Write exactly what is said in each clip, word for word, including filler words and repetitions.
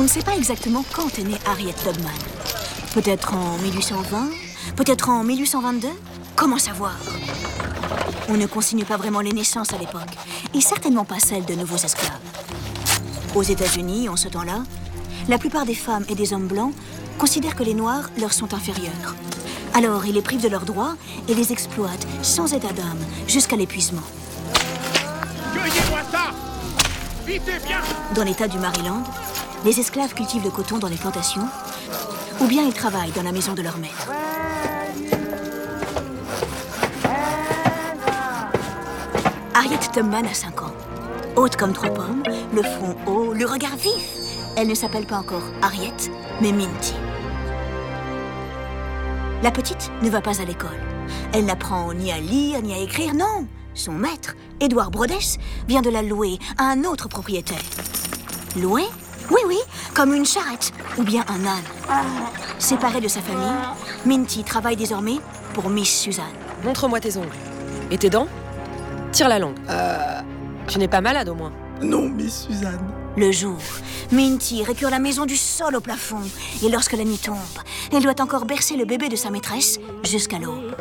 On ne sait pas exactement quand est née Harriet Tubman. Peut-être en mille huit cent vingt, peut-être en mille huit cent vingt-deux. Comment savoir? On ne consigne pas vraiment les naissances à l'époque, et certainement pas celles de nouveaux esclaves. Aux États-Unis, en ce temps-là, la plupart des femmes et des hommes blancs considèrent que les Noirs leur sont inférieurs. Alors, ils les privent de leurs droits et les exploitent sans état d'âme jusqu'à l'épuisement. Cueillez-moi ça! Vite et bien! Dans l'État du Maryland, les esclaves cultivent le coton dans les plantations, ou bien ils travaillent dans la maison de leur maître. Harriet Tubman a cinq ans. Haute comme trois pommes, le front haut, le regard vif. Elle ne s'appelle pas encore Harriet, mais Minty. La petite ne va pas à l'école. Elle n'apprend ni à lire, ni à écrire, non. Son maître, Edward Brodess, vient de la louer à un autre propriétaire. Louer? Oui, oui, comme une charrette ou bien un âne. Séparée de sa famille, Minty travaille désormais pour Miss Suzanne. Montre-moi tes ongles. Et tes dents? Tire la langue. Euh... Tu n'es pas malade au moins? Non, Miss Suzanne. Le jour, Minty récure la maison du sol au plafond. Et lorsque la nuit tombe, elle doit encore bercer le bébé de sa maîtresse jusqu'à l'aube.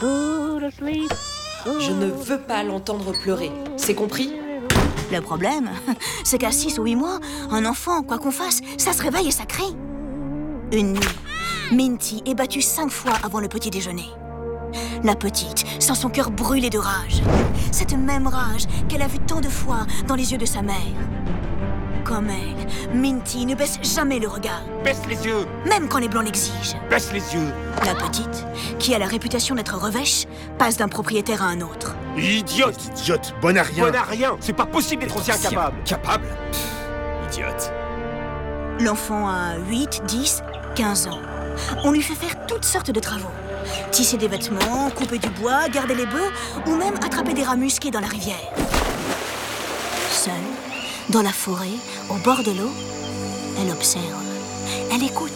Je ne veux pas l'entendre pleurer. C'est compris? Le problème, c'est qu'à six ou huit mois, un enfant, quoi qu'on fasse, ça se réveille et ça crie. Une nuit, Minty est battue cinq fois avant le petit déjeuner. La petite sent son cœur brûler de rage. Cette même rage qu'elle a vue tant de fois dans les yeux de sa mère. Comme elle, Minty ne baisse jamais le regard. Baisse les yeux! Même quand les blancs l'exigent. Baisse les yeux! La petite, qui a la réputation d'être revêche, passe d'un propriétaire à un autre. Idiote! Idiote, bonne à rien. Bonne à rien! C'est pas possible d'être aussi incapable! Capable? Idiote. L'enfant a huit, dix, quinze ans. On lui fait faire toutes sortes de travaux. Tisser des vêtements, couper du bois, garder les bœufs, ou même attraper des rats musqués dans la rivière. Seule, dans la forêt, au bord de l'eau, elle observe, elle écoute.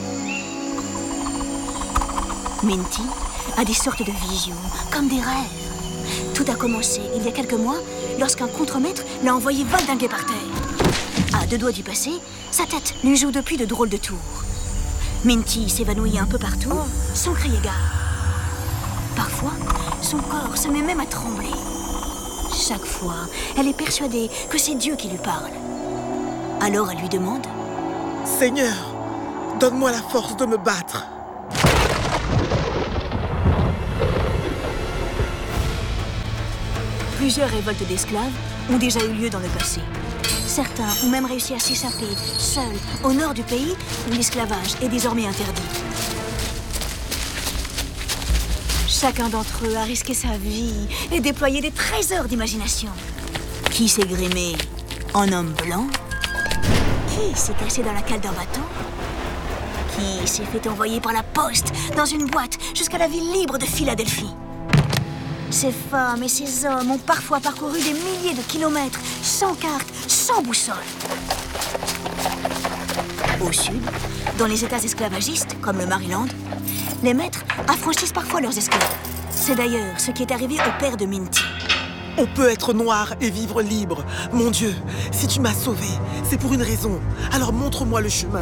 Minty a des sortes de visions, comme des rêves. Tout a commencé il y a quelques mois, lorsqu'un contremaître l'a envoyé valdinguer par terre. À deux doigts du passé, sa tête lui joue depuis de drôles de tours. Minty s'évanouit un peu partout, sans crier gare. Parfois, son corps se met même à trembler. Chaque fois, elle est persuadée que c'est Dieu qui lui parle. Alors elle lui demande: Seigneur, donne-moi la force de me battre. Plusieurs révoltes d'esclaves ont déjà eu lieu dans le passé. Certains ont même réussi à s'échapper, seuls, au nord du pays, où l'esclavage est désormais interdit. Chacun d'entre eux a risqué sa vie et déployé des trésors d'imagination. Qui s'est grimé en homme blanc? Qui s'est caché dans la cale d'un bateau? Qui s'est fait envoyer par la poste dans une boîte jusqu'à la ville libre de Philadelphie? Ces femmes et ces hommes ont parfois parcouru des milliers de kilomètres, sans carte, sans boussole. Au sud, dans les États esclavagistes, comme le Maryland, les maîtres affranchissent parfois leurs esclaves. C'est d'ailleurs ce qui est arrivé au père de Minty. On peut être noir et vivre libre. Mon Dieu, si tu m'as sauvé, c'est pour une raison. Alors montre-moi le chemin.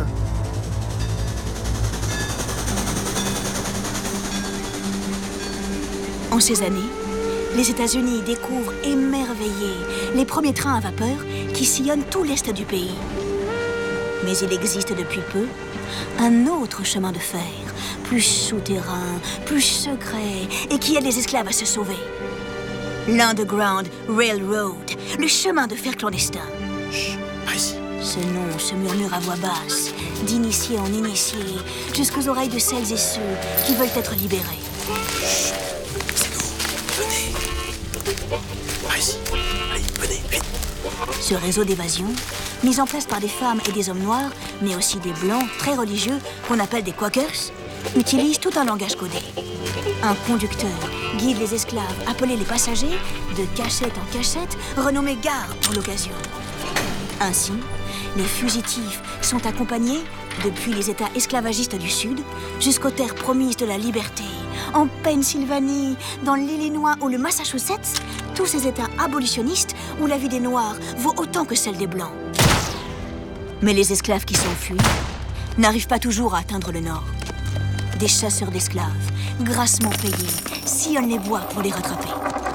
En ces années, les États-Unis découvrent émerveillés les premiers trains à vapeur qui sillonnent tout l'est du pays. Mais il existe depuis peu un autre chemin de fer, plus souterrain, plus secret, et qui aide les esclaves à se sauver. L'Underground Railroad, le chemin de fer clandestin. Chut, vas-y. Ce nom se murmure à voix basse, d'initié en initié, jusqu'aux oreilles de celles et ceux qui veulent être libérés. Chut, c'est nous. Venez. Vas-y. Allez, venez, vite. Ce réseau d'évasion, mis en place par des femmes et des hommes noirs, mais aussi des blancs très religieux qu'on appelle des Quakers, utilise tout un langage codé. Un conducteur guide les esclaves appelés les passagers de cachette en cachette, renommés gares pour l'occasion. Ainsi, les fugitifs sont accompagnés depuis les États esclavagistes du Sud jusqu'aux terres promises de la liberté, en Pennsylvanie, dans l'Illinois ou le Massachusetts, tous ces États abolitionnistes où la vie des Noirs vaut autant que celle des Blancs. Mais les esclaves qui s'enfuient n'arrivent pas toujours à atteindre le nord. Des chasseurs d'esclaves, grassement payés, sillonnent les bois pour les rattraper.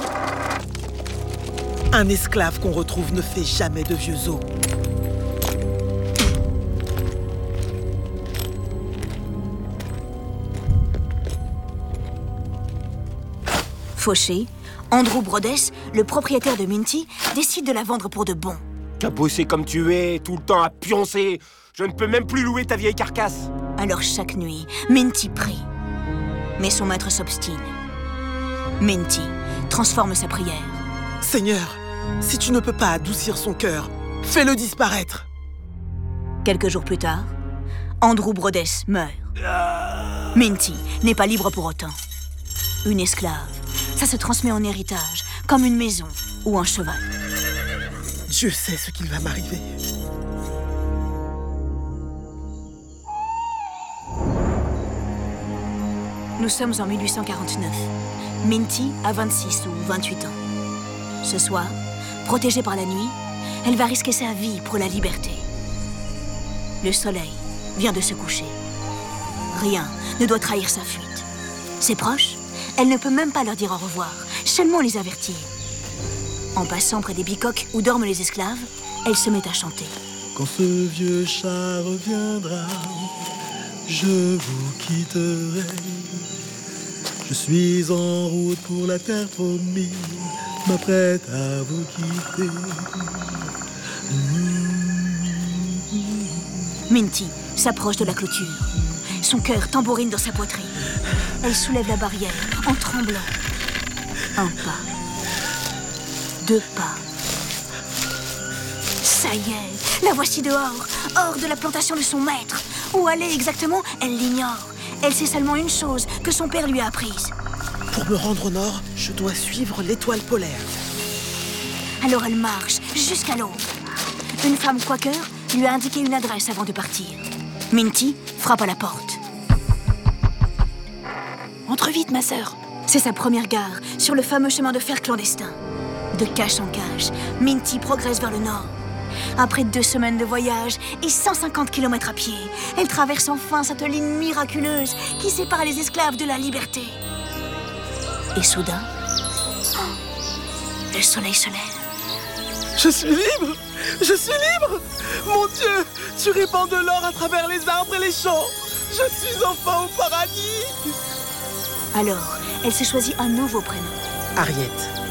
Un esclave qu'on retrouve ne fait jamais de vieux os. Fauché, Andrew Brodess, le propriétaire de Minty, décide de la vendre pour de bon. T'as bossé comme tu es, tout le temps à pioncer. Je ne peux même plus louer ta vieille carcasse. Alors chaque nuit, Minty prie. Mais son maître s'obstine. Minty transforme sa prière. Seigneur, si tu ne peux pas adoucir son cœur, fais-le disparaître. Quelques jours plus tard, Andrew Brodess meurt. Minty n'est pas libre pour autant. Une esclave, ça se transmet en héritage, comme une maison ou un cheval. Dieu sait ce qu'il va m'arriver. Nous sommes en mille huit cent quarante-neuf. Minty a vingt-six ou vingt-huit ans. Ce soir, protégée par la nuit, elle va risquer sa vie pour la liberté. Le soleil vient de se coucher. Rien ne doit trahir sa fuite. Ses proches, elle ne peut même pas leur dire au revoir, seulement les avertir. En passant près des bicoques où dorment les esclaves, elle se met à chanter. Quand ce vieux chat reviendra, je vous quitterai. Je suis en route pour la terre promise, m'apprête à vous quitter. Minty s'approche de la clôture. Son cœur tambourine dans sa poitrine. Elle soulève la barrière en tremblant. Un pas. Deux pas. Ça y est, la voici dehors, hors de la plantation de son maître. Où aller exactement, elle l'ignore. Elle sait seulement une chose que son père lui a apprise. Pour me rendre au nord, je dois suivre l'étoile polaire. Alors elle marche jusqu'à l'aube. Une femme quaker lui a indiqué une adresse avant de partir. Minty frappe à la porte. Entre vite, ma sœur. C'est sa première gare sur le fameux chemin de fer clandestin. De cache en cache, Minty progresse vers le nord. Après deux semaines de voyage et cent cinquante kilomètres à pied, elle traverse enfin cette ligne miraculeuse qui sépare les esclaves de la liberté. Et soudain, oh, le soleil se lève. Je suis libre! Je suis libre! Mon Dieu, tu répands de l'or à travers les arbres et les champs. Je suis enfin au paradis! Alors, elle se choisit un nouveau prénom. Harriet.